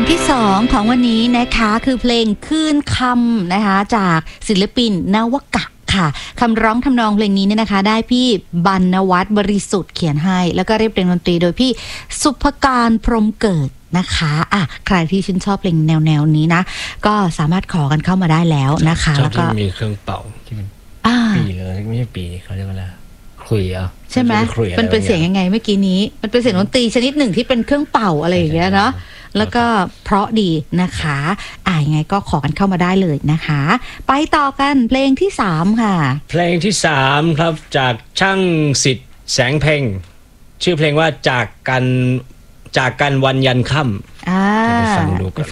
ที่2ของวันนี้นะคะคือเพลงคลื่นคำนะคะจากศิลปินนวกะค่ะคำร้องทำนองเพลงนี้เนี่ยนะคะได้พี่บรรณวัฒน์บริสุทธิ์เขียนให้แล้วก็เรียบเรียงดนตรีโดยพี่สุภการพรหมเกิดนะคะใครที่ชื่นชอบเพลงแนวนี้นะก็สามารถขอกันเข้ามาได้แล้วนะคะชอบแล้วก็ที่มีเครื่องเป่าที่มันปีเลยไม่ใช่ปีเขาเรียกว่าอะไรขลุ่ยใช่ไหมมันเป็นเสียงยังไงเมื่อกี้นี้มันเป็นเสียงดนตรีชนิดหนึ่งที่เป็นเครื่องเป่าอะไรอย่างเงี้ยเนาะแล้วก็เพราะดีนะคะยังไงก็ขอกันเข้ามาได้เลยนะคะไปต่อกันเพลงที่3ค่ะเพลงที่3ครับจากช่างสิทธิ์แสงเพ็งชื่อเพลงว่าจากกันวันยันค่ำไปฟังดูกัน